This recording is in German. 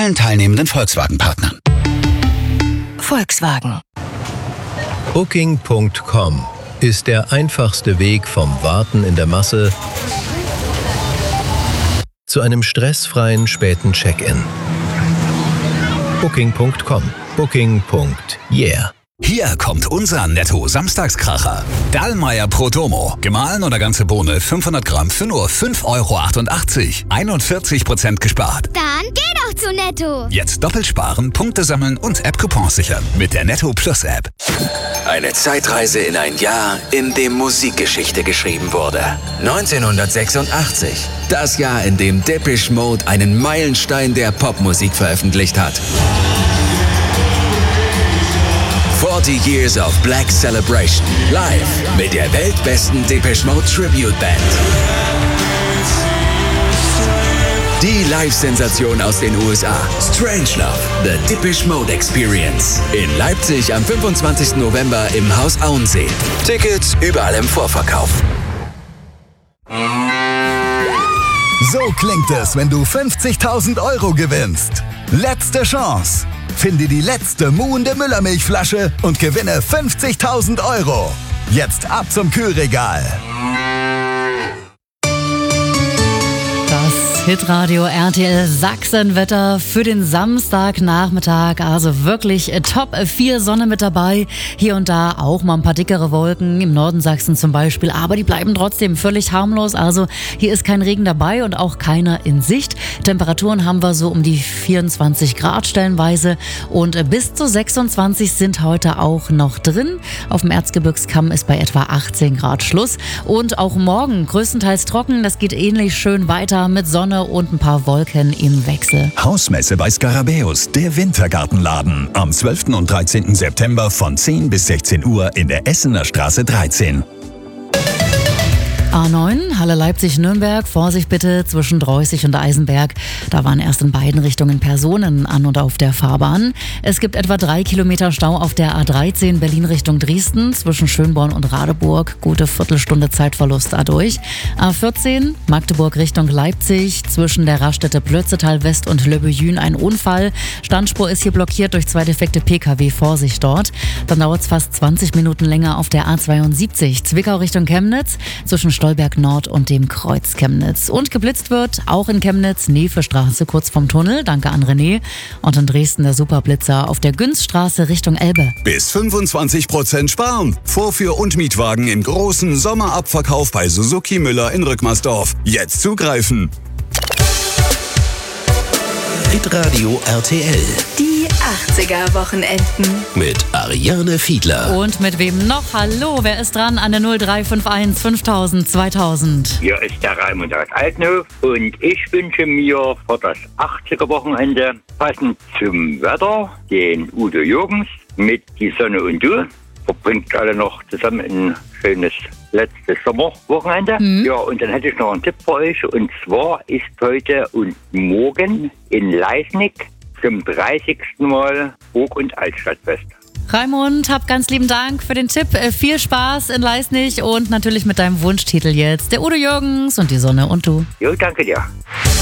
allen teilnehmenden Volkswagen-Partnern. Volkswagen. Booking.com ist der einfachste Weg vom Warten in der Masse zu einem stressfreien späten Check-in. Booking.com. Booking.yeah. Hier kommt unser Netto-Samstagskracher. Dallmayr Protomo. Gemahlen oder ganze Bohne 500 Gramm für nur 5,88 €. 41% gespart. Dann geh doch zu Netto. Jetzt doppelt sparen, Punkte sammeln und App-Coupons sichern mit der Netto Plus App. Eine Zeitreise in ein Jahr, in dem Musikgeschichte geschrieben wurde. 1986. Das Jahr, in dem Depeche Mode einen Meilenstein der Popmusik veröffentlicht hat. 40 Years of Black Celebration. Live mit der weltbesten Depeche Mode Tribute Band. Die Live-Sensation aus den USA. Strangelove, The Depeche Mode Experience. In Leipzig am 25. November im Haus Auensee. Tickets überall im Vorverkauf. So klingt es, wenn du 50.000 € gewinnst. Letzte Chance. Finde die letzte muhende Müllermilchflasche und gewinne 50.000 €. Jetzt ab zum Kühlregal. Das Hitradio RTL Sachsenwetter für den Samstagnachmittag. Also wirklich top 4 Sonne mit dabei. Hier und da auch mal ein paar dickere Wolken, im Norden Sachsen zum Beispiel. Aber die bleiben trotzdem völlig harmlos. Also hier ist kein Regen dabei und auch keiner in Sicht. Temperaturen haben wir so um die 24 Grad stellenweise. Und bis zu 26 sind heute auch noch drin. Auf dem Erzgebirgskamm ist bei etwa 18 Grad Schluss. Und auch morgen größtenteils trocken. Das geht ähnlich schön weiter mit Sonne und ein paar Wolken im Wechsel. Hausmesse bei Skarabäus, der Wintergartenladen. Am 12. und 13. September von 10 bis 16 Uhr in der Essener Straße 13. A9, Halle Leipzig-Nürnberg, Vorsicht bitte zwischen Dreußig und Eisenberg. Da waren erst in beiden Richtungen Personen an und auf der Fahrbahn. Es gibt etwa 3 Kilometer Stau auf der A13 Berlin Richtung Dresden zwischen Schönborn und Radeburg. Gute Viertelstunde Zeitverlust dadurch. A14 Magdeburg Richtung Leipzig zwischen der Raststätte Plötzetal West und Le Buyün ein Unfall. Standspur ist hier blockiert durch 2 defekte Pkw. Vorsicht dort. Dann dauert es fast 20 Minuten länger auf der A72 Zwickau Richtung Chemnitz zwischen Stolberg Nord und dem Kreuz Chemnitz. Und geblitzt wird auch in Chemnitz, Nevestraße kurz vom Tunnel, danke an René. Und in Dresden der Superblitzer auf der Günzstraße Richtung Elbe. Bis 25% sparen. Vorführ- und Mietwagen im großen Sommerabverkauf bei Suzuki Müller in Rückmersdorf. Jetzt zugreifen. Hitradio RTL. Die 80er-Wochenenden. Mit Ariane Fiedler. Und mit wem noch? Hallo, wer ist dran an der 0351 5000 2000? Hier ist der Raimund aus Altenhof und ich wünsche mir für das 80er-Wochenende passend zum Wetter den Udo Jürgens mit Die Sonne und Du. Verbringt alle noch zusammen ein schönes letztes Sommerwochenende. Ja, und dann hätte ich noch einen Tipp für euch. Und zwar ist heute und morgen in Leisnig zum 30. Mal Burg- und Altstadtfest. Raimund, hab ganz lieben Dank für den Tipp. Viel Spaß in Leisnig und natürlich mit deinem Wunschtitel jetzt. Der Udo Jürgens und Die Sonne und Du. Jo, danke dir.